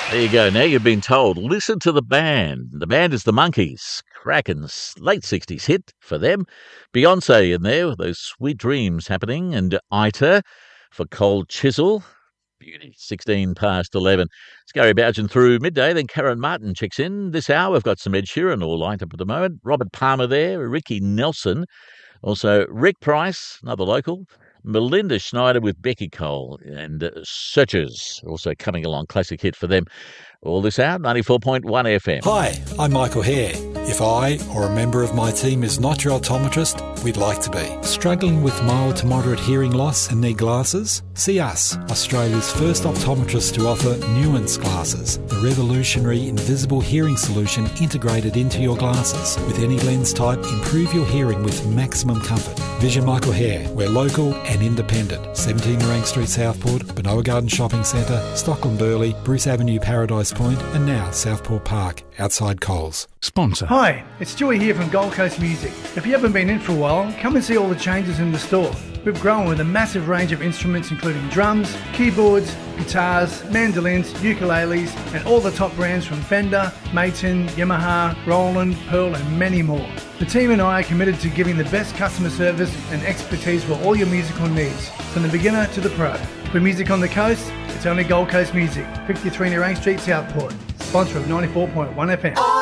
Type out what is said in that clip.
There you go. Now you've been told. Listen to the band. The band is the Monkees. Cracking late 60s hit for them. Beyonce in there with those sweet dreams happening. And Ita for Cold Chisel. Beauty. 16 past 11. It's Gary Bougen through midday. Then Karen Martin checks in. This hour we've got some Ed Sheeran all lined up at the moment. Robert Palmer there. Ricky Nelson. Also Rick Price, another local. Melinda Schneider with Becky Cole and Searchers also coming along. Classic hit for them. All this out, 94.1 FM. Hi, I'm Michael Hare. If I or a member of my team is not your optometrist, we'd like to be. Struggling with mild to moderate hearing loss and need glasses? See us, Australia's first optometrist to offer Nuance glasses, the revolutionary invisible hearing solution integrated into your glasses. With any lens type, improve your hearing with maximum comfort. Vision Michael Hare. We're local and independent. 17 Nerang Street, Southport, Benoa Garden Shopping Centre, Stockland Burley, Bruce Avenue, Paradise Point, and now Southport Park, outside Coles. Sponsor. Hi, it's Joey here from Gold Coast Music. If you haven't been in for a while, come and see all the changes in the store. We've grown with a massive range of instruments including drums, keyboards, guitars, mandolins, ukuleles, and all the top brands from Fender, Maton, Yamaha, Roland, Pearl, and many more. The team and I are committed to giving the best customer service and expertise for all your musical needs, from the beginner to the pro. For music on the coast, it's only Gold Coast Music, 53 Nerang Street, Southport. Sponsor of 94.1 FM.